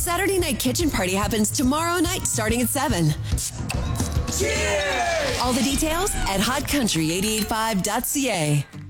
Saturday Night Kitchen Party happens tomorrow night starting at 7. Cheers! All the details at hotcountry885.ca.